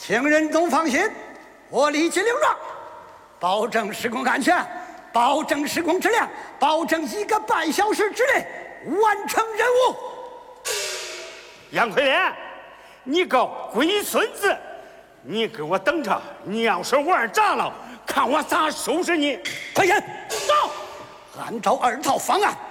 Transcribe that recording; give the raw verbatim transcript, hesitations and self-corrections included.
请任总放心，我立即领状，保证施工安全，保证施工质量，保证一个半小时之内完成任务。 杨奎连，你个龟孙子，你给我等着！你要是玩炸了，看我咋收拾你！ 快点走，按照二套方案。